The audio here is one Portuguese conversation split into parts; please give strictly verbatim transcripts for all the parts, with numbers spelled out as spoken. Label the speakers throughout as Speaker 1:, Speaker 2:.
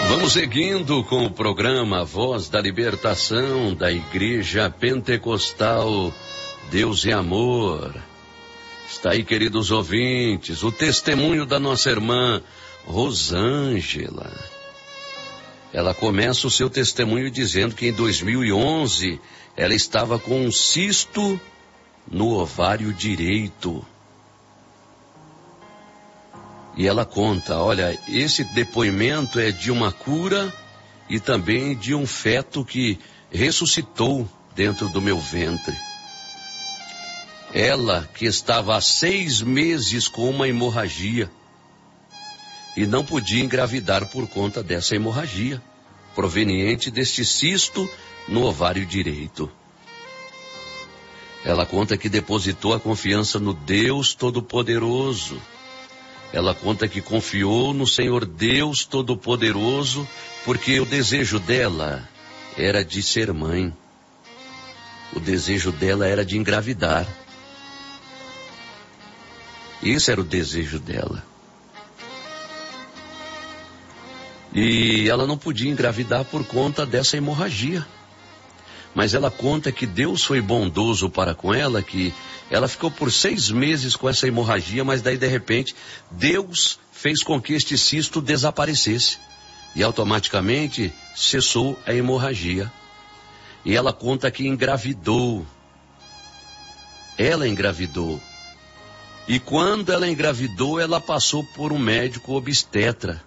Speaker 1: Vamos seguindo com o programa Voz da Libertação da Igreja Pentecostal Deus e Amor. Está aí, queridos ouvintes, o testemunho da nossa irmã Rosângela. Ela começa o seu testemunho dizendo que em dois mil e onze ela estava com um cisto no ovário direito. E ela conta, olha, esse depoimento é de uma cura e também de um feto que ressuscitou dentro do meu ventre. Ela que estava há seis meses com uma hemorragia e não podia engravidar por conta dessa hemorragia, proveniente deste cisto no ovário direito. Ela conta que depositou a confiança no Deus Todo-Poderoso. Ela conta que confiou no Senhor Deus Todo-Poderoso, porque o desejo dela era de ser mãe. O desejo dela era de engravidar. Esse era o desejo dela. E ela não podia engravidar por conta dessa hemorragia. Mas ela conta que Deus foi bondoso para com ela, que ela ficou por seis meses com essa hemorragia, mas daí de repente Deus fez com que este cisto desaparecesse. E automaticamente cessou a hemorragia. E ela conta que engravidou. Ela engravidou. E quando ela engravidou, ela passou por um médico obstetra.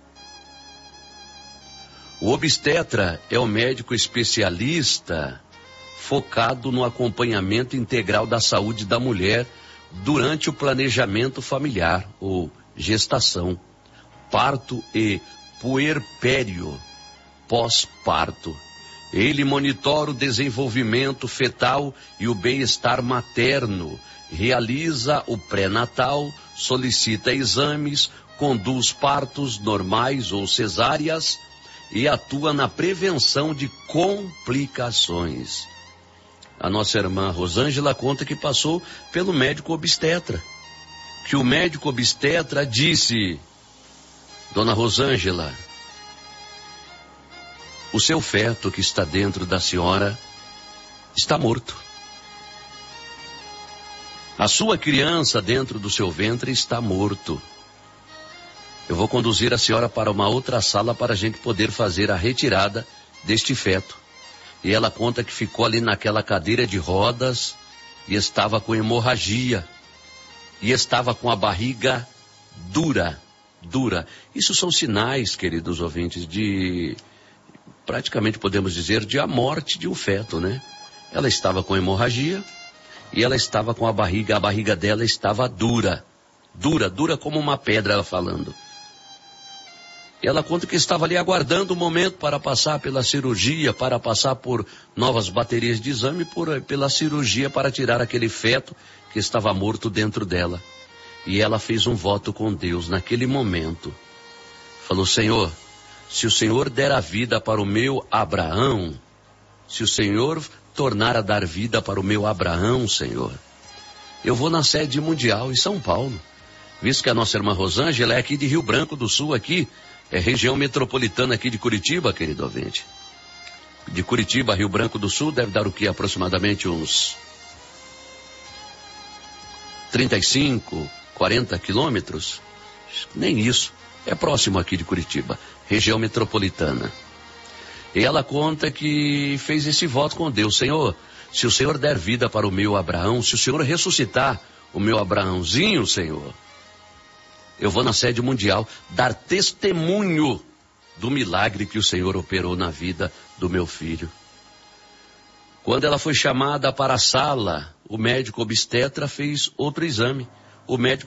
Speaker 1: O obstetra é o médico especialista focado no acompanhamento integral da saúde da mulher durante o planejamento familiar, ou gestação, parto e puerpério, pós-parto. Ele monitora o desenvolvimento fetal e o bem-estar materno, realiza o pré-natal, solicita exames, conduz partos normais ou cesáreas e atua na prevenção de complicações. A nossa irmã Rosângela conta que passou pelo médico obstetra. Que o médico obstetra disse: Dona Rosângela, o seu feto que está dentro da senhora está morto. A sua criança dentro do seu ventre está morto. Eu vou conduzir a senhora para uma outra sala para a gente poder fazer a retirada deste feto. E ela conta que ficou ali naquela cadeira de rodas e estava com hemorragia. E estava com a barriga dura, dura. Isso são sinais, queridos ouvintes, de, praticamente podemos dizer, de a morte de um feto, né? Ela estava com hemorragia e ela estava com a barriga, a barriga dela estava dura. Dura, dura como uma pedra, ela falando. E ela conta que estava ali aguardando o momento para passar pela cirurgia, para passar por novas baterias de exame, por, pela cirurgia para tirar aquele feto que estava morto dentro dela. E ela fez um voto com Deus naquele momento. Falou: Senhor, se o Senhor der a vida para o meu Abraão, se o Senhor tornar a dar vida para o meu Abraão, Senhor, eu vou na sede mundial em São Paulo. Visto que a nossa irmã Rosângela é aqui de Rio Branco do Sul, aqui, é região metropolitana aqui de Curitiba, querido ouvinte. De Curitiba a Rio Branco do Sul deve dar o que? Aproximadamente uns trinta e cinco, quarenta quilômetros? Nem isso. É próximo aqui de Curitiba, região metropolitana. E ela conta que fez esse voto com Deus: Senhor, se o Senhor der vida para o meu Abraão, se o Senhor ressuscitar o meu Abraãozinho, Senhor, eu vou na sede mundial dar testemunho do milagre que o Senhor operou na vida do meu filho. Quando ela foi chamada para a sala, o médico obstetra fez outro exame. O médico